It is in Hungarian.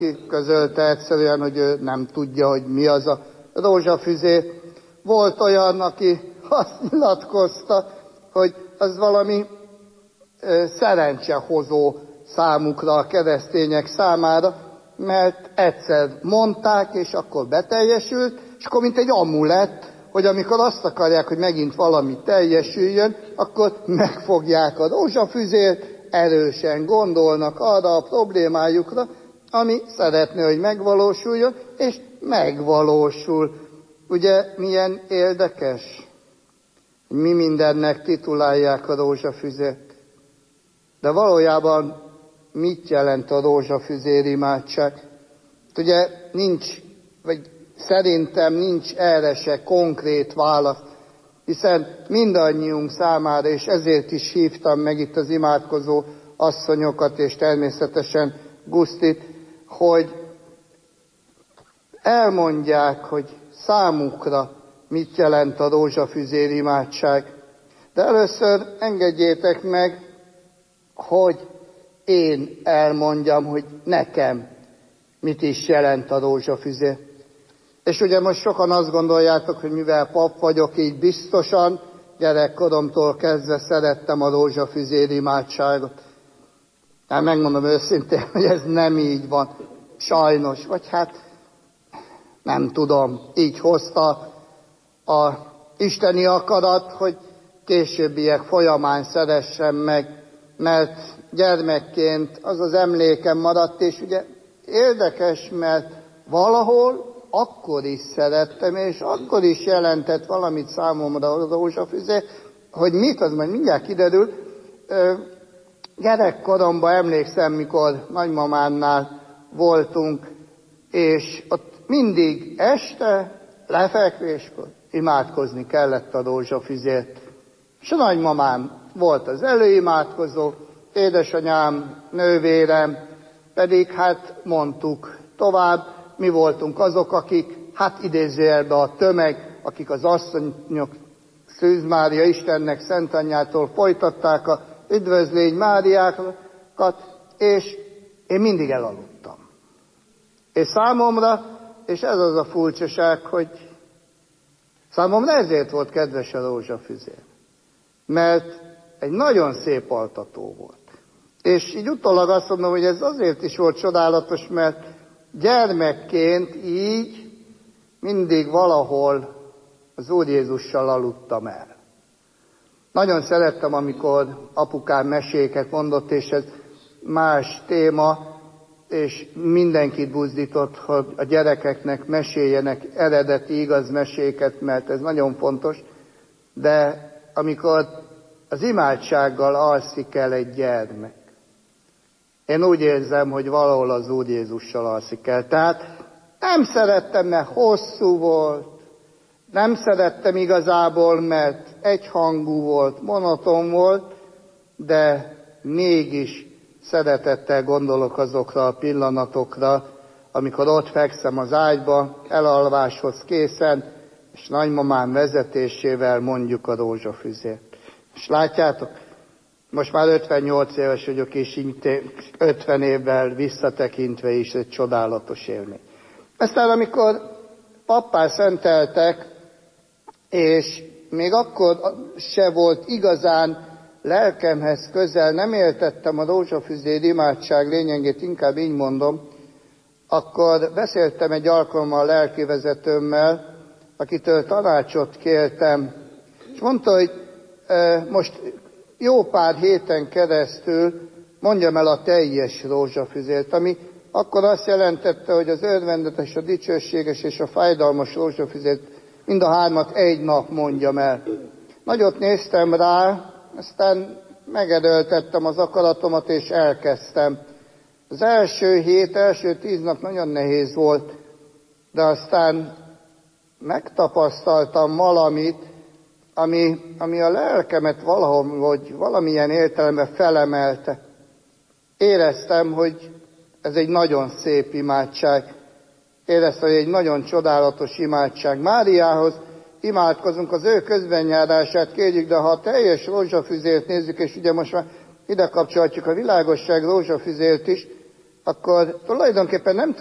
közölte egyszerűen, hogy ő nem tudja, hogy mi az a rózsafüzé. Volt olyan, aki azt nyilatkozta, hogy az valami szerencsehozó számukra, a keresztények számára, mert egyszer mondták, és akkor beteljesült, és akkor mint egy amulett, hogy amikor azt akarják, hogy megint valami teljesüljön, akkor megfogják a rózsafüzét, erősen gondolnak arra a problémájukra, ami szeretné, hogy megvalósuljon, és megvalósul. Ugye milyen érdekes, hogy mi mindennek titulálják a rózsafüzet. De valójában mit jelent a rózsafüzér imádság? Ugye nincs, vagy szerintem nincs erre se konkrét válasz, hiszen mindannyiunk számára, és ezért is hívtam meg itt az imádkozó asszonyokat, és természetesen Gusztit, hogy elmondják, hogy számukra mit jelent a rózsafüzér imádság. De először engedjétek meg, hogy én elmondjam, hogy nekem mit is jelent a rózsafüzér. És ugye most sokan azt gondoljátok, hogy mivel pap vagyok, így biztosan gyerekkoromtól kezdve szerettem a rózsafüzér imádságot. Hát megmondom őszintén, hogy ez nem így van. Sajnos, vagy hát nem tudom, így hozta a isteni akarat, hogy későbbiek folyamán szeressem meg, mert gyermekként az az emlékem maradt, és ugye érdekes, mert valahol akkor is szerettem, és akkor is jelentett valamit számomra a rózsafüzé, hogy mit, az majd mindjárt kiderül. Gyerekkoromban emlékszem, mikor nagymamánnál voltunk, és ott mindig este lefekvéskor imádkozni kellett a rózsafüzért. És a nagymamám volt az előimádkozó, édesanyám, nővérem, pedig hát mondtuk tovább, mi voltunk azok, akik, hát idézőjelben a tömeg, akik az asszonyok Szűz Mária Istennek Szent Anyjától folytatták a üdvözlégy Máriákat, és én mindig elaludtam. És számomra, és ez az a furcsaság, hogy számomra ezért volt kedves a rózsafüzér. Mert egy nagyon szép altató volt. És így utólag azt mondom, hogy ez azért is volt csodálatos, mert gyermekként így mindig valahol az Úr Jézussal aludtam el. Nagyon szerettem, amikor apukám meséket mondott, és ez más téma, és mindenkit buzdított, hogy a gyerekeknek meséljenek eredeti igaz meséket, mert ez nagyon fontos, de amikor az imádsággal alszik el egy gyermek, én úgy érzem, hogy valahol az Úr Jézussal alszik el. Tehát nem szerettem, mert hosszú volt, nem szerettem igazából, mert egyhangú volt, monoton volt, de mégis szeretettel gondolok azokra a pillanatokra, amikor ott fekszem az ágyba, elalváshoz készen, és nagymamám vezetésével mondjuk a rózsafüzért. És látjátok, most már 58 éves vagyok, és 50 évvel visszatekintve is egy csodálatos élmény. Aztán amikor pappá szenteltek, és még akkor se volt igazán lelkemhez közel, nem értettem a rózsafüzér imádság lényegét, inkább így mondom, akkor beszéltem egy alkalommal a lelkivezetőmmel, akitől tanácsot kértem, és mondta, hogy most jó pár héten keresztül mondjam el a teljes rózsafüzért, ami akkor azt jelentette, hogy az örvendetes, a dicsőséges és a fájdalmas rózsafüzért mind a hármat egy nap mondjam el. Nagyot néztem rá, aztán megerőltettem az akaratomat, és elkezdtem. Az első 10 nap nagyon nehéz volt, de aztán megtapasztaltam valamit, ami a lelkemet valahogy valamilyen értelemben felemelte. Éreztem, hogy ez egy nagyon szép imádság. Éreztem, hogy egy nagyon csodálatos imádság. Máriához imádkozunk, az ő közbenjárását kérjük, de ha a teljes rózsafüzért nézzük, és ugye most már ide kapcsolhatjuk a világosság rózsafüzért is, akkor tulajdonképpen nem